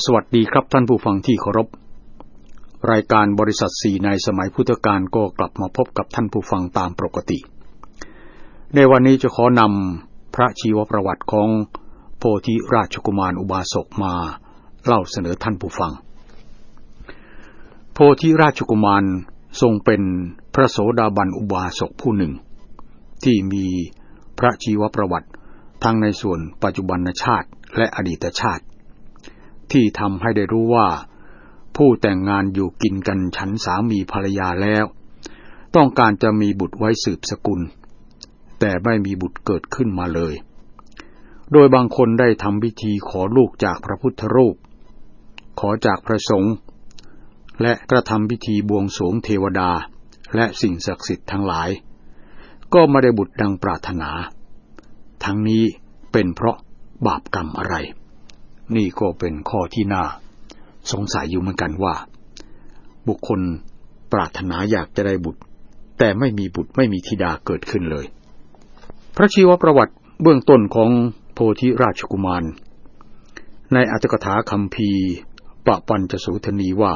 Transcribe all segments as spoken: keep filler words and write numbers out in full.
สวัสดีครับท่านผู้ฟังที่เคารพรายการบริษัทสี่ในสมัยพุทธกาลก็กลับมาพบกับท่านผู้ฟังตามปกติในวันนี้จะขอนำพระชีวประวัติของโพธิราชกุมารอุบาสกมาเล่าเสนอท่านผู้ฟังโพธิราชกุมารทรงเป็นพระโสดาบันอุบาสกผู้หนึ่งที่มีพระชีวประวัติทั้งในส่วนปัจจุบันชาติและอดีตชาติที่ทำให้ได้รู้ว่าผู้แต่งงานอยู่กินกันฉันสามีภรรยาแล้วต้องการจะมีบุตรไว้สืบสกุลแต่ไม่มีบุตรเกิดขึ้นมาเลยโดยบางคนได้ทำพิธีขอลูกจากพระพุทธรูปขอจากพระสงฆ์และกระทำพิธีบวงสรวงเทวดาและสิ่งศักดิ์สิทธิ์ทั้งหลายก็ไม่ได้บุตรดังปรารถนาทั้งนี้เป็นเพราะบาปกรรมอะไรนี่ก็เป็นข้อที่น่าสงสัยอยู่เหมือนกันว่าบุคคลปรารถนาอยากจะได้บุตรแต่ไม่มีบุตรไม่มีธิดาเกิดขึ้นเลยพระชีวประวัติเบื้องต้นของโพธิราชกุมารในอรรถกถาคัมภีร์ปปัญจสูทนีว่า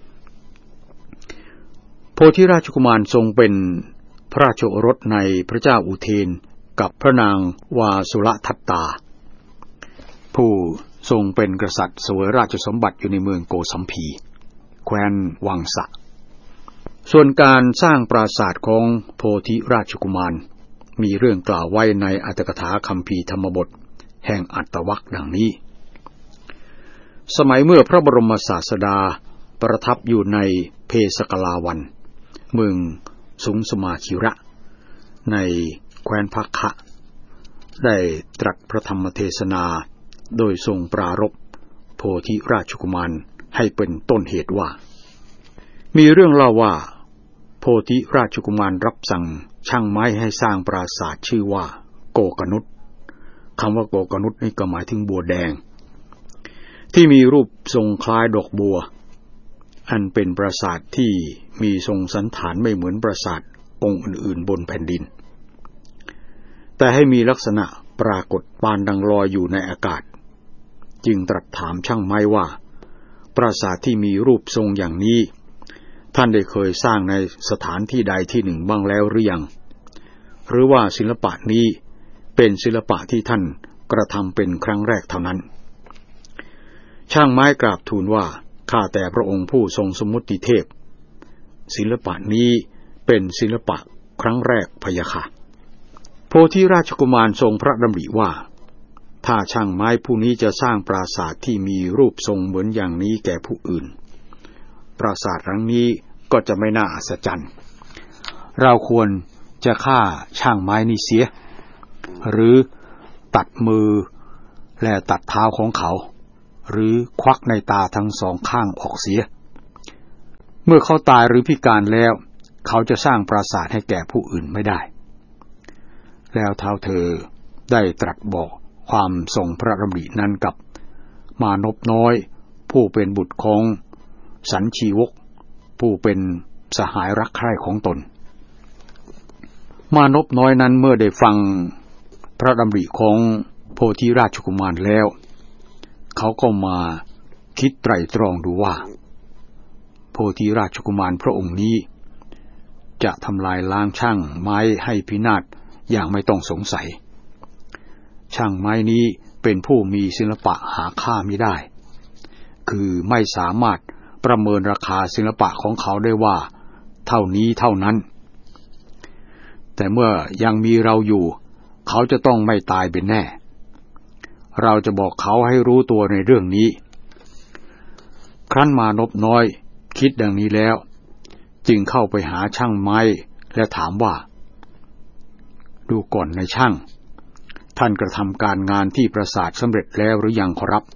โพธิราชกุมารทรงเป็นพระราชโอรสในพระเจ้าอุเทนกับพระนางวาสุรทัตตาผู้ทรงเป็นกษัตริย์เสวยราชสมบัติอยู่ในเมืองโกสัมพีแคว้นวังสะส่วนการสร้างปราสาทของโพธิราชกุมารมีเรื่องกล่าวไว้ในอรรถกถาคัมภีร์ธรรมบทแห่งอัตตวรรคดังนี้สมัยเมื่อพระบรมศาสดาประทับอยู่ในเพสกลาวันเมืองสุงสมาชิระในแคว้นภักคะได้ตรัสพระธรรมเทศนาโดยทรงปรารภโพธิราชกุมารให้เป็นต้นเหตุว่ามีเรื่องเล่าว่าโพธิราชกุมารรับสั่งช่างไม้ให้สร้างปราสาทชื่อว่าโกกนุษคำว่าโกกนุษนี่ก็หมายถึงบัวแดงที่มีรูปทรงคล้ายดอกบัวอันเป็นปราสาทที่มีทรงสันฐานไม่เหมือนปราสาทองค์อื่นๆบนแผ่นดินแต่ให้มีลักษณะปรากฏปานดังลอยอยู่ในอากาศจึงตรัสถามช่างไม้ว่าปราสาทที่มีรูปทรงอย่างนี้ท่านได้เคยสร้างในสถานที่ใดที่หนึ่งบ้างแล้วหรือยังหรือว่าศิลปะนี้เป็นศิลปะที่ท่านกระทำเป็นครั้งแรกเท่านั้นช่างไม้กราบทูลว่าข้าแต่พระองค์ผู้ทรงสมมุติเทพศิลปะนี้เป็นศิลปะครั้งแรกพะยะค่ะโพธิราชกุมารทรงพระดำริว่าถ้าช่างไม้ผู้นี้จะสร้างปราสาทที่มีรูปทรงเหมือนอย่างนี้แก่ผู้อื่นปราสาทหลังนี้ก็จะไม่น่าอัศจรรย์เราควรจะฆ่าช่างไม้นี้เสียหรือตัดมือและตัดเท้าของเขาหรือควักในตาทั้งสองข้างออกเสียเมื่อเขาตายหรือพิการแล้วเขาจะสร้างปราสาทให้แก่ผู้อื่นไม่ได้แล้วเท้าเธอได้ตรัสบอกความทรงพระดำรินั้นกับมานพน้อยผู้เป็นบุตรของสันชีวกผู้เป็นสหายรักใคร่ของตนมานพน้อยนั้นเมื่อได้ฟังพระดำริของโพธิราชกุมารแล้วเขาก็มาคิดไตร่ตรองดูว่าโพธิราชกุมารพระองค์นี้จะทำลายล้างช่างไม้ให้พินาศอย่างไม่ต้องสงสัยช่างไม้นี้เป็นผู้มีศิลปะหาค่ามิได้คือไม่สามารถประเมินราคาศิลปะของเขาได้ว่าเท่านี้เท่านั้นแต่เมื่อยังมีเราอยู่เขาจะต้องไม่ตายเป็นแน่เราจะบอกเขาให้รู้ตัวในเรื่องนี้ครั้นมานพน้อยคิดดังนี้แล้วจึงเข้าไปหาช่างไม้และถามว่าดูก่อนนายช่างท่านกระทำการงานที่ปราสาทสำเร็จแล้วหรือยังขอรับ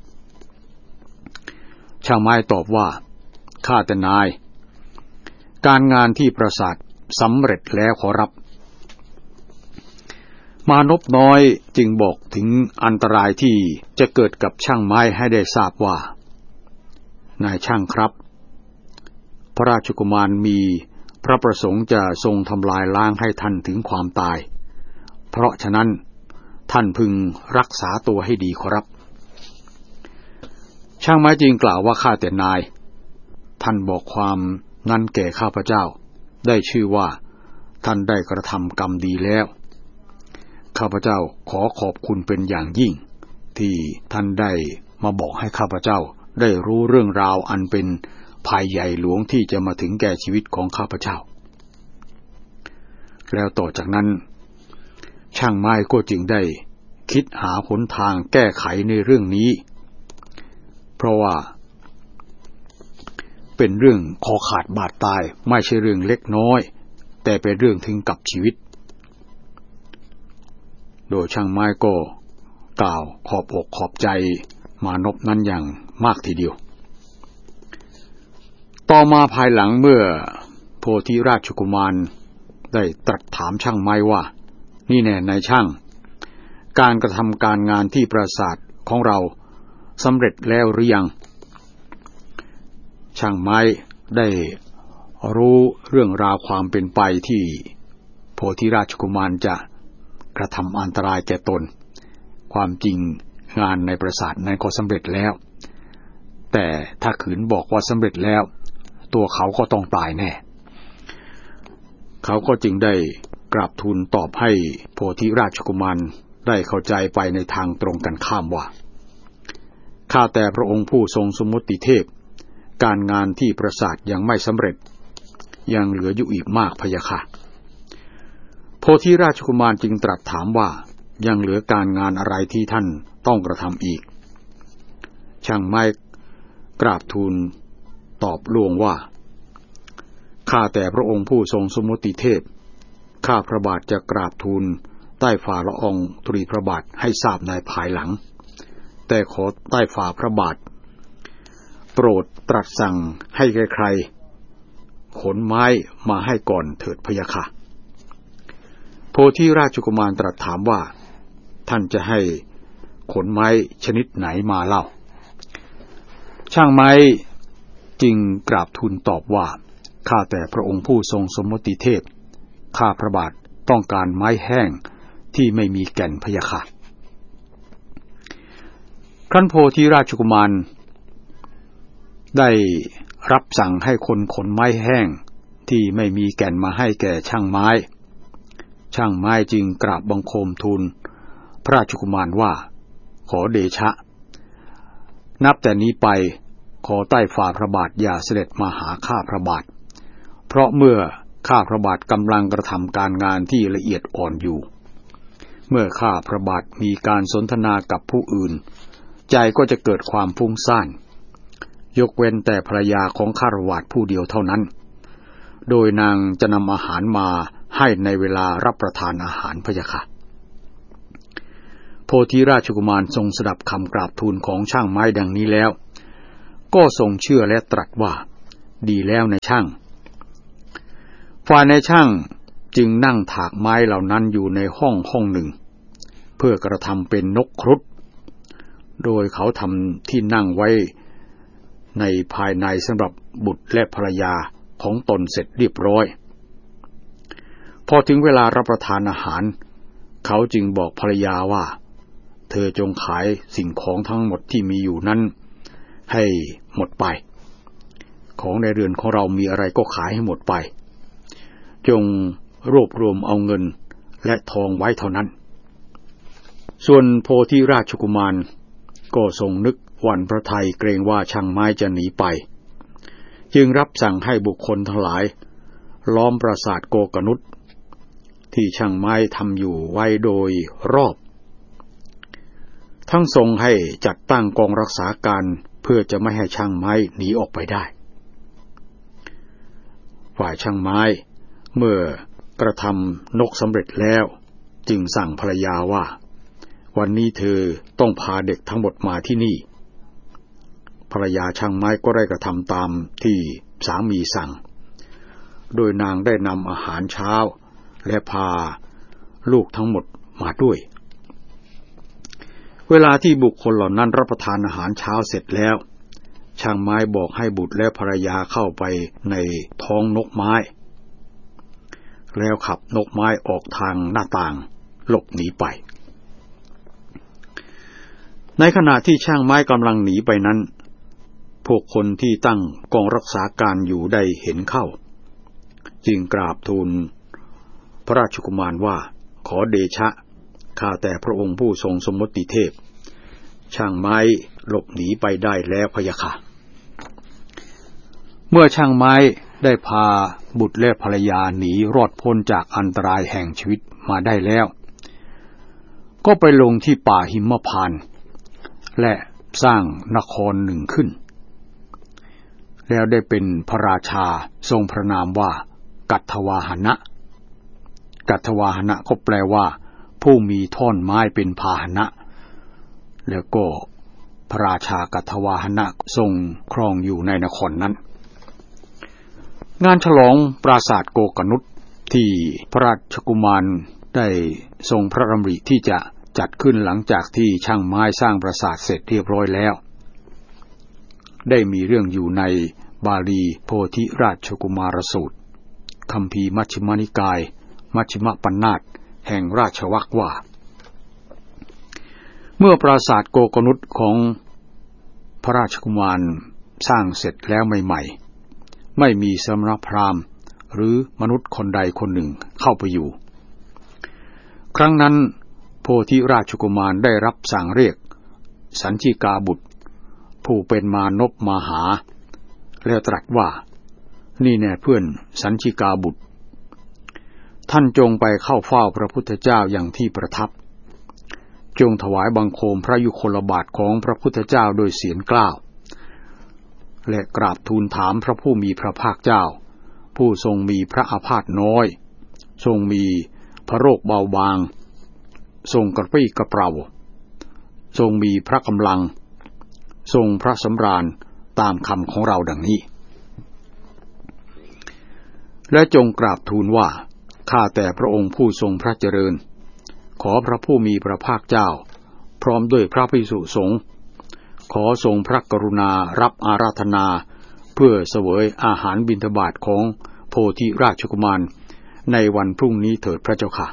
ช่างไม้ตอบว่าข้าแต่นายการงานที่ปราสาทสำเร็จแล้วขอรับมานพน้อยจึงบอกถึงอันตรายที่จะเกิดกับช่างไม้ให้ได้ทราบว่านายช่างครับพระราชกุมารมีพระประสงค์จะทรงทำลายล้างให้ท่านถึงความตายเพราะฉะนั้นท่านพึงรักษาตัวให้ดีขอรับ ชช่างไม้จึงกล่าวว่าข้าแต่นายท่านบอกความนั้นแก่ข้าพเจ้าได้ชื่อว่าท่านได้กระทำกรรมดีแล้วข้าพเจ้าขอขอบคุณเป็นอย่างยิ่งที่ท่านได้มาบอกให้ข้าพเจ้าได้รู้เรื่องราวอันเป็นภัยใหญ่หลวงที่จะมาถึงแก่ชีวิตของข้าพเจ้าแล้วต่อจากนั้นช่างไม้ก็จึงได้คิดหาหนทางแก้ไขในเรื่องนี้เพราะว่าเป็นเรื่องคอขาดบาดตายไม่ใช่เรื่องเล็กน้อยแต่เป็นเรื่องถึงกับชีวิตโดยช่างไม้ก็กล่าวขอบอกขอบใจมานพนั้นอย่างมากทีเดียวต่อมาภายหลังเมื่อโพธิราชกุมารได้ตรัสถามช่างไม้ว่านี่แน่นายช่างการกระทำการงานที่ปราสาทของเราสำเร็จแล้วหรือยังช่างไม้ได้รู้เรื่องราวความเป็นไปที่โพธิราชกุมารจะกระทำอันตรายแก่ตนความจริงงานในปราสาทนั้นก็สำเร็จแล้วแต่ถ้าขืนบอกว่าสำเร็จแล้วตัวเขาก็ต้องตายแน่เขาก็จึงได้กราบทูลตอบให้โพธิราชกุมารได้เข้าใจไปในทางตรงกันข้ามว่าข้าแต่พระองค์ผู้ทรงสมมุติเทพการงานที่ปราสาทยังไม่สำเร็จยังเหลืออยู่อีกมากพะยะค่ะโพธิราชกุมารจึงตรัสถามว่ายังเหลือการงานอะไรที่ท่านต้องกระทำอีกช่างไม้กราบทูลตอบล่วงว่าข้าแต่พระองค์ผู้ทรงสมมุติเทพข้าพระบาทจะกราบทูลใต้ฝ่าละอองธุลีพระบาทให้ทราบในภายหลังแต่ขอใต้ฝ่าพระบาทโปรดตรัสสั่งให้ใครๆขนไม้มาให้ก่อนเถิดพะยะค่ะโพธิราชกุมารตรัสถามว่าท่านจะให้ขนไม้ชนิดไหนมาเล่าช่างไม้จึงกราบทูลตอบว่าข้าแต่พระองค์ผู้ทรงสมมุติเทพข้าพระบาทต้องการไม้แห้งที่ไม่มีแก่นพะยะค่ะครั้นโพธิราชกุมารได้รับสั่งให้คนขนไม้แห้งที่ไม่มีแก่นมาให้แก่ช่างไม้ช่างไม้จึงกราบบังคมทูลพระราชกุมารว่าขอเดชะนับแต่นี้ไปขอใต้ฝ่าพระบาทอย่าเสด็จมาหาข้าพระบาทเพราะเมื่อข้าพระบาทกำลังกระทำการงานที่ละเอียดอ่อนอยู่เมื่อข้าพระบาทมีการสนทนากับผู้อื่นใจก็จะเกิดความฟุ้งซ่านยกเว้นแต่ภรรยาของข้าพระบาทผู้เดียวเท่านั้นโดยนางจะนำอาหารมาให้ในเวลารับประทานอาหารพะยะค่ะโพธิราชกุมารทรงสดับคำกราบทูลของช่างไม้ดังนี้แล้วก็ทรงเชื่อและตรัสว่าดีแล้วนายช่างฝ่ายนายช่างจึงนั่งถากไม้เหล่านั้นอยู่ในห้องห้องหนึ่งเพื่อกระทำเป็นนกครุฑโดยเขาทำที่นั่งไว้ในภายในสำหรับบุตรและภรรยาของตนเสร็จเรียบร้อยพอถึงเวลารับประทานอาหารเขาจึงบอกภรรยาว่าเธอจงขายสิ่งของทั้งหมดที่มีอยู่นั้นให้หมดไปของในเรือนของเรามีอะไรก็ขายให้หมดไปจงรวบรวมเอาเงินและทองไว้เท่านั้นส่วนโพธิราชกุมารก็ทรงนึกหวั่นพระทัยเกรงว่าช่างไม้จะหนีไปจึงรับสั่งให้บุคคลทั้งหลายล้อมปราสาทโกกนุษที่ช่างไม้ทำอยู่ไว้โดยรอบทั้งทรงให้จัดตั้งกองรักษาการเพื่อจะไม่ให้ช่างไม้หนีออกไปได้ฝ่ายช่างไม้เมื่อกระทำนกสำเร็จแล้วจึงสั่งภรรยาว่าวันนี้เธอต้องพาเด็กทั้งหมดมาที่นี่ภรรยาช่างไม้ก็ได้กระทำตามที่สามีสั่งโดยนางได้นำอาหารเช้าและพาลูกทั้งหมดมาด้วยเวลาที่บุคคลเหล่านั้นรับประทานอาหารเช้าเสร็จแล้วช่างไม้บอกให้บุตรและภรรยาเข้าไปในท้องนกไม้แล้วขับนกไม้ออกทางหน้าต่างหลบหนีไปในขณะที่ช่างไม้กำลังหนีไปนั้นพวกคนที่ตั้งกองรักษาการอยู่ได้เห็นเข้าจึงกราบทูลพระราชกุมารว่าขอเดชะข้าแต่พระองค์ผู้ทรงสมมติเทพช่างไม้หลบหนีไปได้แล้วพะยะค่ะเมื่อช่างไม้ได้พาบุตรและภรรยาหนีรอดพ้นจากอันตรายแห่งชีวิตมาได้แล้วก็ไปลงที่ป่าหิมพานต์และสร้างนครหนึ่งขึ้นแล้วได้เป็นพระราชาทรงพระนามว่ากัตถวาหนะกัตถวาหนะก็แปลว่าผู้มีท่อนไม้เป็นพาหนะแล้วก็พระราชากัตถวาหนะทรงครองอยู่ในนครนั้นงานฉลองปราสาทโกกนุษที่พระราชกุมารได้ทรงพระดำริที่จะจัดขึ้นหลังจากที่ช่างไม้สร้างปราสาทเสร็จเรียบร้อยแล้วได้มีเรื่องอยู่ในบาลีโพธิราชกุมารสูตรคัมภีร์มัชฌิมานิกายมัชฌิมปัญนาถแห่งราชวรรคว่าเมื่อปราสาทโกกนุษของพระราชกุมารสร้างเสร็จแล้วใหม่ๆไม่มีสมณพราหมณ์หรือมนุษย์คนใดคนหนึ่งเข้าไปอยู่ครั้งนั้นโพธิราชกุมารได้รับสั่งเรียกสัญชิกาบุตรผู้เป็นมานพมาหาแล้วตรัสว่านี่แน่เพื่อนสัญชิกาบุตรท่านจงไปเข้าเฝ้าพระพุทธเจ้าอย่างที่ประทับจงถวายบังคมพระยุคลบาทของพระพุทธเจ้าโดยเสียงกล้าวและกราบทูลถามพระผู้มีพระภาคเจ้าผู้ทรงมีพระอาพาธน้อยทรงมีพระโรคเบาบางทรงกระปรี้กระเปร่าทรงมีพระกำลังทรงพระสำราญตามคำของเราดังนี้และจงกราบทูลว่าข้าแต่พระองค์ผู้ทรงพระเจริญขอพระผู้มีพระภาคเจ้าพร้อมด้วยพระภิกษุสงฆ์ขอทรงพระกรุณารับอาราธนาเพื่อเสวยอาหารบิณฑบาตของโพธิราชกุมารในวันพรุ่งนี้เถิดพระเจ้าค่ะ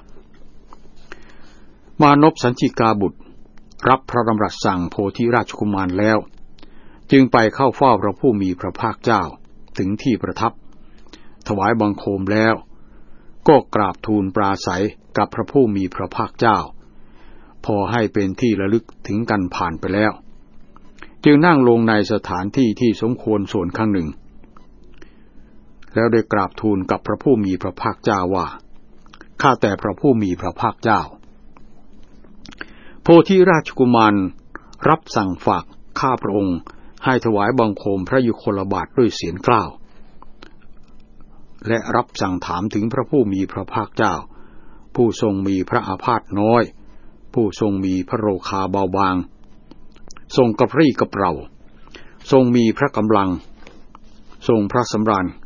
มานพสัญชิกาบุตรรับพระดำรัสสั่งโพธิราชกุมารแล้วจึงไปเข้าเฝ้าพระผู้มีพระภาคเจ้าถึงที่ประทับถวายบังคมแล้วก็กราบทูลปราศัยกับพระผู้มีพระภาคเจ้าพอให้เป็นที่ระลึกถึงกันผ่านไปแล้วจึงนั่งลงในสถานที่ที่สมควรส่วนข้างหนึ่งแล้วได้กราบทูลกับพระผู้มีพระภาคเจ้าว่าข้าแต่พระผู้มีพระภาคเจ้าโพธิราชกุมารรับสั่งฝากข้าพระองค์ให้ถวายบังคมพระยุคลบาทด้วยเสียงกล้าวและรับสั่งถามถึงพระผู้มีพระภาคเจ้าผู้ทรงมีพระอาพาธน้อยผู้ทรงมีพระโรคาเบาบางทรงกระปรี้กระเปร่าทรงมีพระกำลังทรงพระสำราญ